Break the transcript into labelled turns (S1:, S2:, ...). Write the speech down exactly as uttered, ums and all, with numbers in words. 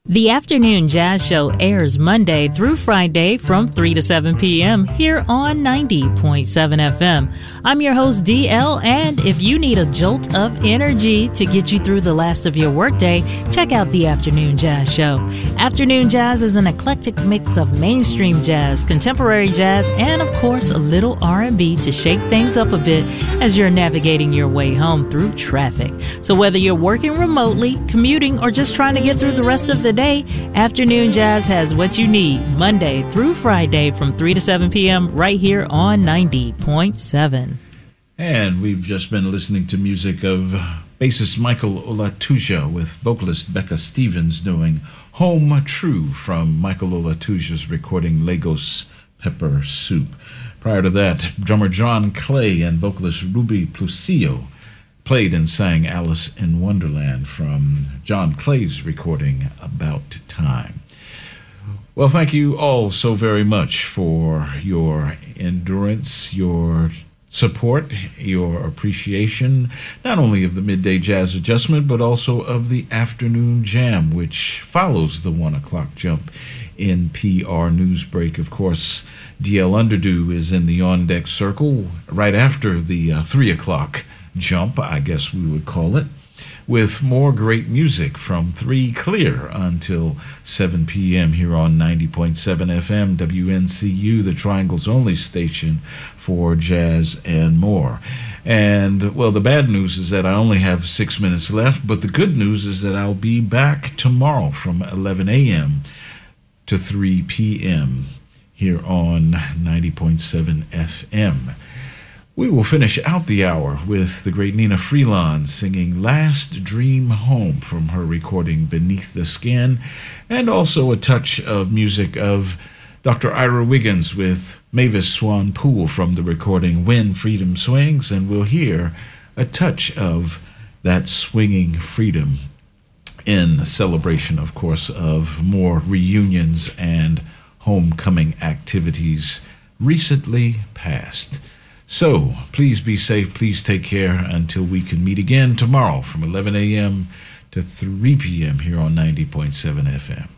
S1: The Afternoon Jazz Show airs Monday through Friday from three to seven p.m. here on ninety point seven F M. I'm your host, D L, and if you need a jolt of energy to get you through the last of your workday, check out the Afternoon Jazz Show. Afternoon Jazz is an eclectic mix of mainstream jazz, contemporary jazz, and of course a little R and B to shake things up a bit as you're navigating your way home through traffic. So whether you're working remotely, commuting, or just trying to get through the rest of the day, Afternoon Jazz has what you need Monday through Friday from three to seven p.m. right here on ninety point seven.
S2: And we've just been listening to music of bassist Michael Olatuja with vocalist Becca Stevens doing Home True from Michael Olatuja's recording Lagos Pepper Soup. Prior to that, drummer John Clay and vocalist Ruby Plusillo played and sang Alice in Wonderland from John Clay's recording About Time. Well, thank you all so very much for your endurance, your support, your appreciation, not only of the Midday Jazz Adjustment, but also of the Afternoon Jam, which follows the one o'clock jump in P R Newsbreak. Of course, D L Underdo is in the on-deck circle right after the uh, three o'clock jump, I guess we would call it, with more great music from three clear until seven p.m. here on ninety point seven F M, W N C U, the Triangle's only station for jazz and more. And, well, the bad news is that I only have six minutes left, but the good news is that I'll be back tomorrow from eleven a.m. to three p.m. here on ninety point seven F M. We will finish out the hour with the great Nina Freelon singing Last Dream Home from her recording Beneath the Skin, and also a touch of music of Doctor Ira Wiggins with Mavis Swan Poole from the recording When Freedom Swings, and we'll hear a touch of that swinging freedom in celebration, of course, of more reunions and homecoming activities recently past. So, please be safe, please take care until we can meet again tomorrow from eleven a.m. to three p.m. here on ninety point seven F M.